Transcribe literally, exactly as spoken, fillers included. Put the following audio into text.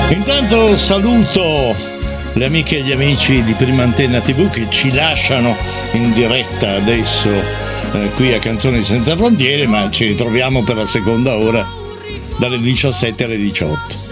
Intanto saluto le amiche e gli amici di Prima Antenna tivù che ci lasciano in diretta adesso eh, qui a Canzoni Senza Frontiere, ma ci ritroviamo per la seconda ora dalle diciassette alle diciotto.